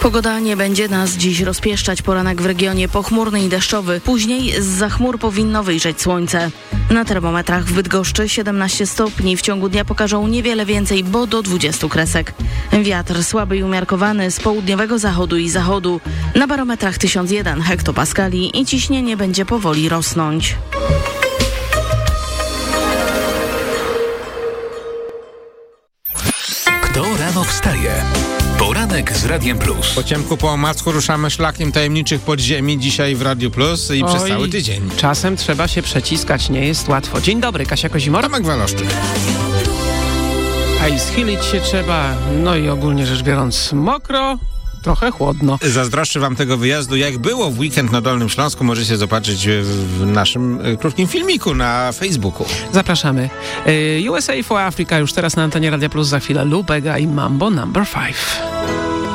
Pogoda nie będzie nas dziś rozpieszczać. Poranek w regionie pochmurny i deszczowy. Później zza chmur powinno wyjrzeć słońce. Na termometrach w Bydgoszczy 17 stopni. W ciągu dnia pokażą niewiele więcej, bo do 20 kresek. Wiatr słaby i umiarkowany z południowego zachodu i zachodu. Na barometrach 1001 hektopaskali i ciśnienie będzie powoli rosnąć. Kto rano wstaje? Poranek z Radiem Plus. Po ciemku, po omacku ruszamy szlakiem tajemniczych podziemi dzisiaj w Radiu Plus i przez cały tydzień. Czasem trzeba się przeciskać, nie jest łatwo. Dzień dobry, Kasia Kozimor. Tomek Waloszczyk. A i schylić się trzeba, no i ogólnie rzecz biorąc mokro, trochę chłodno. Zazdroszczę wam tego wyjazdu. Jak było w weekend na Dolnym Śląsku, możecie zobaczyć w naszym krótkim filmiku na Facebooku. Zapraszamy. USA for Africa już teraz na antenie Radia Plus, za chwilę Lou Bega i Mambo No. 5.